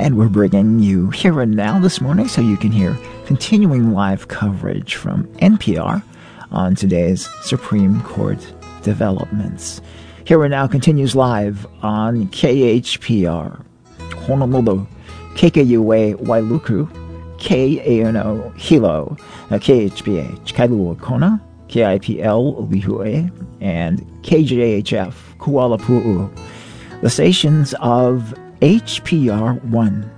And we're bringing you Here and Now this morning so you can hear continuing live coverage from NPR on today's Supreme Court developments. Here and Now continues live on KHPR, Honolulu, KKUA Wailuku, KANO Hilo, KHPH Kailua Kona, KIPL Lihue, and KJHF Kuala Pu'u. The stations of HPR 1